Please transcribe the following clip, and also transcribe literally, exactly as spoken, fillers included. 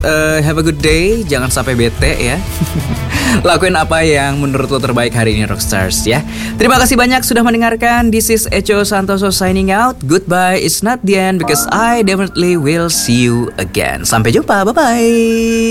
uh, have a good day, jangan sampai bete ya. Lakuin apa yang menurut lo terbaik hari ini Rockstars ya. Terima kasih banyak sudah mendengarkan. This is Echo Santoso signing out. Goodbye is not the end because I definitely will see you again. Sampai jumpa, bye-bye.